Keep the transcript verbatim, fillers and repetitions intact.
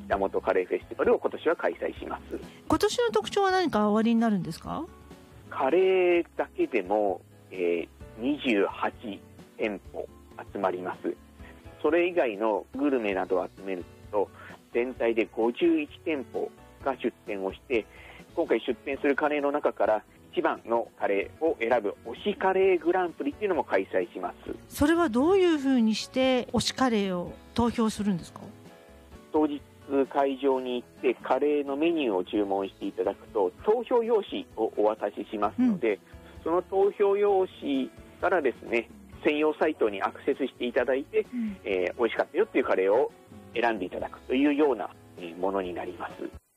北本カレーフェスティバルを今年は開催します。 今年の特徴は何かおありになるんですか？ カレーだけでも、えー、にじゅうはちてんぽ集まります。それ以外のグルメなどを集めると全体でごじゅういちてんぽが出店をして、今回出店するカレーの中から一番のカレーを選ぶ推しカレーグランプリっていうのも開催します。 それはどういうふうにして推しカレーを投票するんですか？ 当日会場に行ってカレーのメニューを注文していただくと投票用紙をお渡ししますので、うん、その投票用紙からですね、専用サイトにアクセスしていただいて、うん、えー、美味しかったよっていうカレーを選んでいただくというようなものになります。